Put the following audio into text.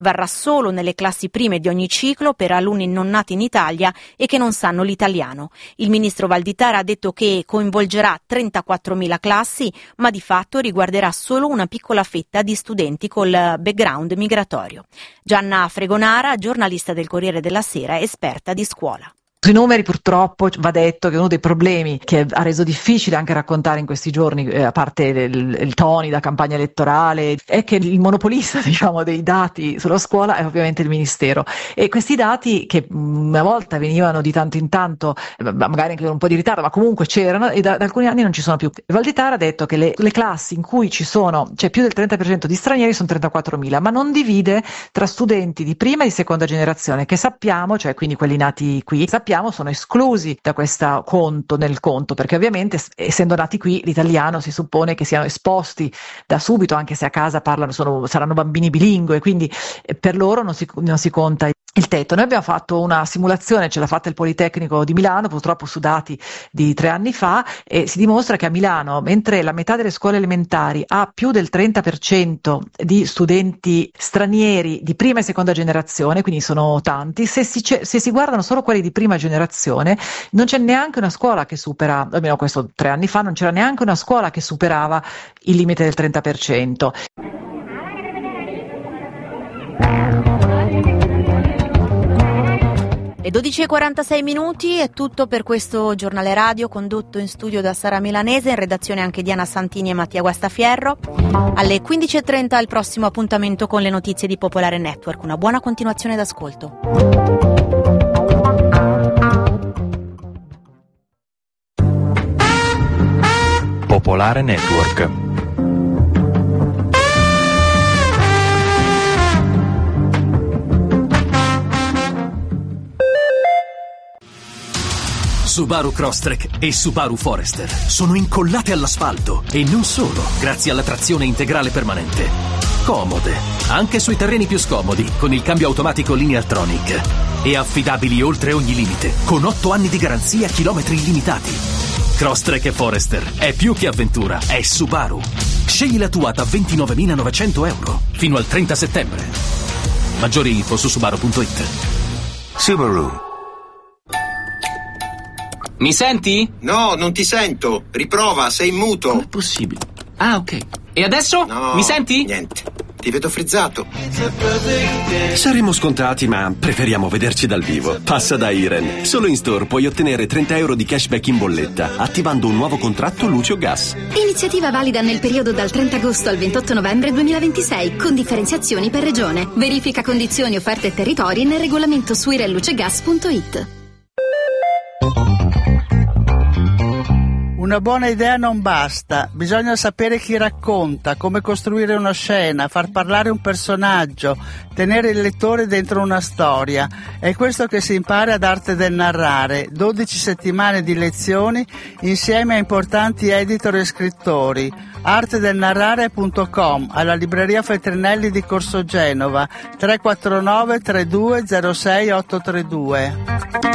varrà solo nelle classi prime di ogni ciclo per alunni non nati in Italia e che non sanno l'italiano. Il ministro Valditara ha detto che coinvolgerà 34.000 classi, ma di fatto riguarderà solo una piccola fetta di studenti col background migratorio. Gianna Fregonara, giornalista del Corriere della Sera, esperta di scuola. Sui numeri purtroppo va detto che uno dei problemi che ha reso difficile anche raccontare in questi giorni, a parte il toni da campagna elettorale, è che il monopolista dei dati sulla scuola è ovviamente il Ministero, e questi dati che una volta venivano di tanto in tanto, magari anche con un po' di ritardo, ma comunque c'erano, e da alcuni anni non ci sono più. Valditara ha detto che le classi in cui c'è più del 30% di stranieri sono 34.000, ma non divide tra studenti di prima e di seconda generazione, che sappiamo, cioè quindi quelli nati qui, sono esclusi da questo conto, perché ovviamente essendo nati qui l'italiano si suppone che siano esposti da subito, anche se a casa saranno bambini bilingue, quindi per loro non si conta il tetto. Noi abbiamo fatto una simulazione, ce l'ha fatta il Politecnico di Milano, purtroppo su dati di 3 anni fa, e si dimostra che a Milano, mentre la metà delle scuole elementari ha più del 30% di studenti stranieri di prima e seconda generazione, quindi sono tanti, se si guardano solo quelli di prima generazione, non c'è neanche una scuola che supera, almeno questo 3 anni fa, non c'era neanche una scuola che superava il limite del 30%. Le 12:46 è tutto per questo giornale radio, condotto in studio da Sara Milanese, in redazione anche Diana Santini e Mattia Guastafierro. Alle 15:30 il prossimo appuntamento con le notizie di Popolare Network. Una buona continuazione d'ascolto. Popolare Network. Subaru Crosstrek e Subaru Forester sono incollate all'asfalto, e non solo, grazie alla trazione integrale permanente. Comode, anche sui terreni più scomodi, con il cambio automatico Lineartronic. E affidabili oltre ogni limite, con 8 anni di garanzia, chilometri illimitati. Crosstrek e Forester è più che avventura, è Subaru. Scegli la tua da 29.900 euro fino al 30 settembre. Maggiori info su Subaru.it. Subaru. Mi senti? No, non ti sento. Riprova, sei in muto. Com'è possibile? Ah, ok. E adesso? No, mi senti? Niente. Ti vedo frizzato. Saremmo scontati, ma preferiamo vederci dal vivo. Passa da Iren. Solo in store puoi ottenere 30 euro di cashback in bolletta, attivando un nuovo contratto luce o gas. Iniziativa valida nel periodo dal 30 agosto al 28 novembre 2026, con differenziazioni per regione. Verifica condizioni, offerte e territori nel regolamento su irenlucegas.it. Una buona idea non basta, bisogna sapere chi racconta, come costruire una scena, far parlare un personaggio, tenere il lettore dentro una storia. È questo che si impara ad Arte del Narrare, 12 settimane di lezioni insieme a importanti editor e scrittori. artedelnarrare.com, alla libreria Feltrinelli di Corso Genova, 349 32 06 832.